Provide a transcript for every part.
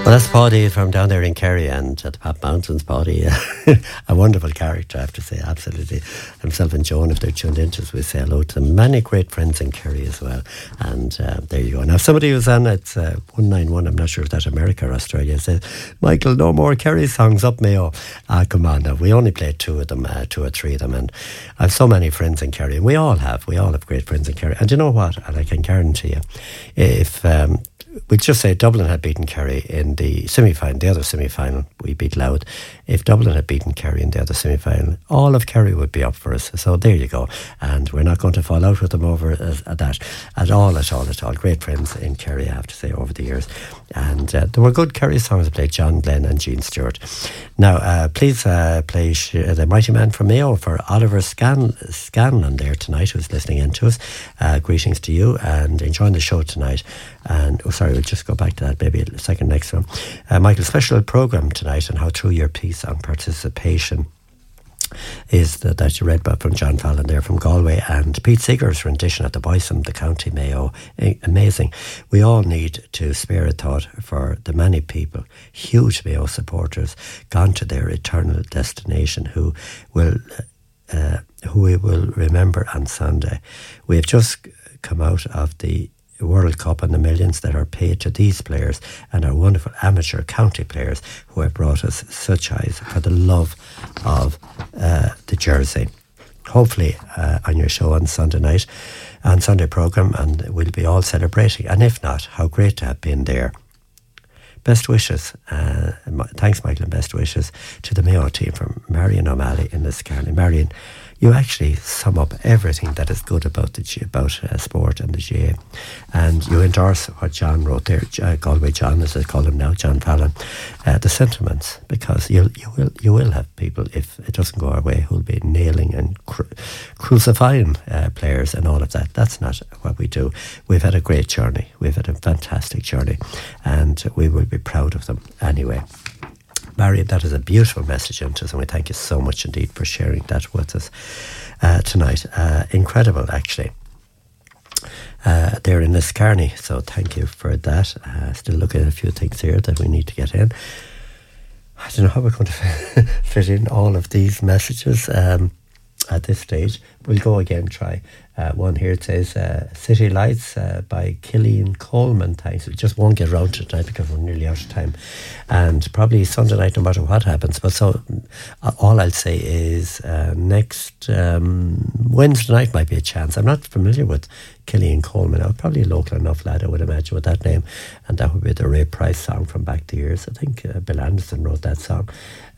Well, that's Paddy from down there in Kerry and at the Pat Mountains. Paddy, a wonderful character, I have to say, absolutely. Himself and Joan, if they're tuned into us, we say hello to them. Many great friends in Kerry as well. And there you go. Now, somebody who's on at 191, I'm not sure if that's America or Australia, says, Michael, no more Kerry songs up, Mayo. Come on now, we only played two of them, two or three of them. And I have so many friends in Kerry. And we all have great friends in Kerry. And you know what? And I can guarantee you, if... we'd just say Dublin had beaten Kerry in the semi-final, the other semi-final, we beat Louth. If Dublin had beaten Kerry in the other semi-final, all of Kerry would be up for us. So there you go. And we're not going to fall out with them over that at all. Great friends in Kerry, I have to say, over the years. And there were good Kerry songs played, John Glenn and Gene Stewart. Now, please play The Mighty Man from Mayo for Oliver Scanlon there tonight, who's listening in to us. Greetings to you and enjoying the show tonight. And, we'll just go back to that maybe a second next one. Michael, special programme tonight on how through your piece on participation is that you read about from John Fallon there from Galway, and Pete Seeger's rendition at the Boyson, the County Mayo. Amazing. We all need to spare a thought for the many people, huge Mayo supporters, gone to their eternal destination, who we will remember on Sunday. We have just come out of the World Cup and the millions that are paid to these players and our wonderful amateur county players who have brought us such highs for the love of the jersey. Hopefully on your show on Sunday night, on Sunday programme, and we'll be all celebrating. And if not, how great to have been there. Best wishes, thanks Michael, and best wishes to the Mayo team from Marion O'Malley in Liscarney. Marion, you actually sum up everything that is good about sport and the GA, and you endorse what John wrote there, Galway John, as I call him now, John Fallon, the sentiments, because you will have people, if it doesn't go our way, who'll be nailing and crucifying players and all of that. That's not what we do. We've had a great journey. We've had a fantastic journey, and we will be proud of them anyway. Mary, that is a beautiful message into us, and we thank you so much indeed for sharing that with us tonight. Incredible, actually. They're in Liscarney, so thank you for that. Still looking at a few things here that we need to get in. I don't know how we're going to fit in all of these messages at this stage. We'll go again, try one here. It says City Lights by Killian Coleman. Thanks. We just won't get round to it tonight because we're nearly out of time, and probably Sunday night no matter what happens. But so all I'll say is next Wednesday night might be a chance. I'm not familiar with Killian Coleman. I'm probably a local enough lad, I would imagine, with that name, and that would be the Ray Price song from back the years. I think Bill Anderson wrote that song.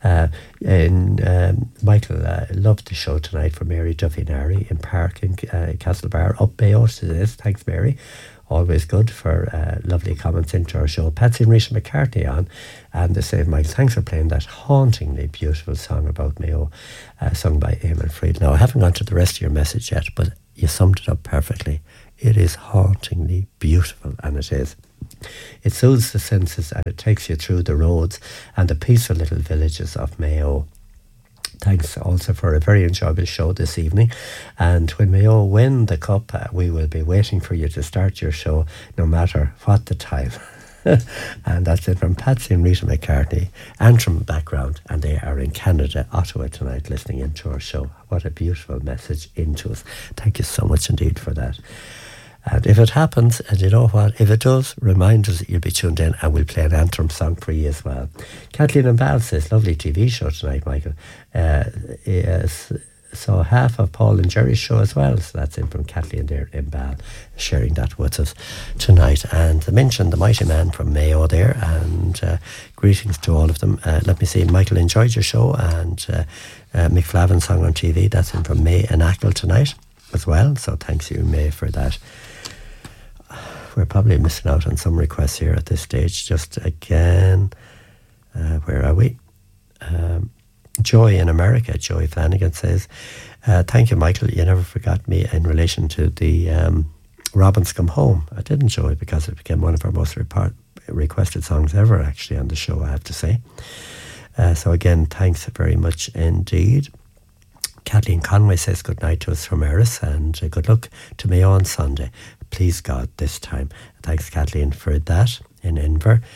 Michael, loved the show tonight from Mary Duffy Nary in Park in Castlebar, up Mayo. Thanks, Mary. Always good for lovely comments into our show. Patsy and Risha McCartney on, and they say, Mike, thanks for playing that hauntingly beautiful song about Mayo, sung by Eamon Fried. Now, I haven't gone to the rest of your message yet, but you summed it up perfectly. It is hauntingly beautiful, and it is. It soothes the senses, and it takes you through the roads and the peaceful little villages of Mayo. Thanks also for a very enjoyable show this evening. And when Mayo win the cup, we will be waiting for you to start your show, no matter what the time. And that's it from Patsy and Rita McCartney, Antrim background, and they are in Canada, Ottawa tonight, listening into our show. What a beautiful message into us. Thank you so much indeed for that. And if it happens, and you know what, if it does, remind us that you'll be tuned in, and we'll play an Antrim song for you as well. Kathleen and Bal says, lovely TV show tonight, Michael. Yes, so half of Paul and Jerry's show as well. So that's in from Kathleen there in Bal, sharing that with us tonight. And I mentioned the Mighty Man from Mayo there, and greetings to all of them. Let me see, Michael enjoyed your show, and Mick Flavin's song on TV, that's in from May and Ackle tonight as well. So thanks you, May, for that. We're probably missing out on some requests here at this stage. Just again, where are we? Joy in America, Joy Flanagan says, thank you, Michael, you never forgot me in relation to the Robins Come Home. I did enjoy it because it became one of our most requested songs ever, actually, on the show, I have to say. So again, thanks very much indeed. Kathleen Conway says good night to us from Eris, and good luck to Mayo on Sunday. Please God, this time. Thanks, Kathleen, for that in Inver.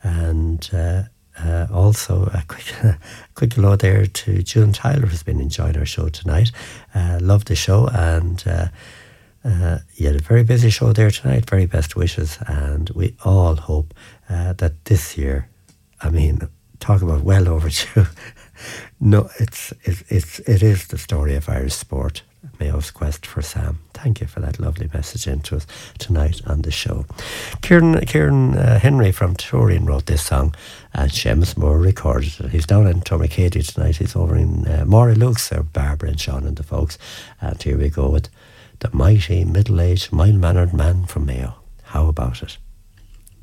And also a quick hello there to June Tyler, who's been enjoying our show tonight. Loved the show, and you had a very busy show there tonight. Very best wishes, and we all hope that this year, I mean, talk about well overdue. No, it is the story of Irish sport. Mayo's quest for Sam. Thank you for that lovely message into us tonight on the show. Kieran Henry from Turin wrote this song, and Seamus Moore recorded it. He's down in Tourmakeady tonight. He's over in Maury Luke's, Barbara and Sean and the folks. And here we go with the mighty, middle-aged, mild-mannered man from Mayo. How about it?